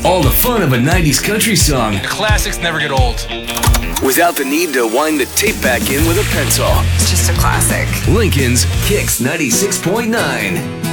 All the fun of a 90s country song. The classics never get old. Without the need to wind the tape back in with a pencil. It's just a classic. Lincoln's Kicks 96.9.